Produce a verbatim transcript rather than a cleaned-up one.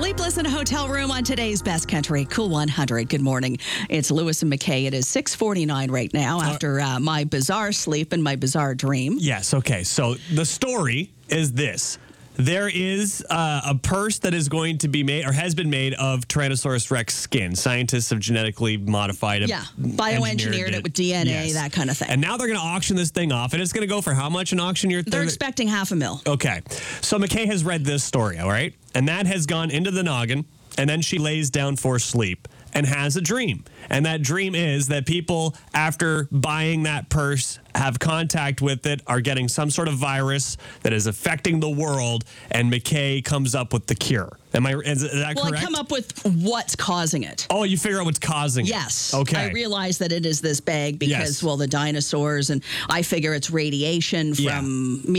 Sleepless in a hotel room on today's Best Country Cool one hundred. Good morning. It's Lewis and McKay. It is six forty-nine right now after uh, my bizarre sleep and my bizarre dream. Yes, okay. So the story is this. There is uh, a purse that is going to be made or has been made of Tyrannosaurus Rex skin. Scientists have genetically modified it. Yeah, bioengineered it with D N A, yes. that kind of thing. And now they're going to auction this thing off, and it's going to go for how much an auction year? They're expecting half a mil. Okay. So McKay has read this story, all right? And that has gone into the noggin, and then she lays down for sleep and has a dream. And that dream is that people, after buying that purse, have contact with it, are getting some sort of virus that is affecting the world, and McKay comes up with the cure. Am I, is that well, correct? Well, I come up with what's causing it. Oh, you figure out what's causing yes. it. Okay. I realize that it is this bag because, yes. well, the dinosaurs, and I figure it's radiation from yeah.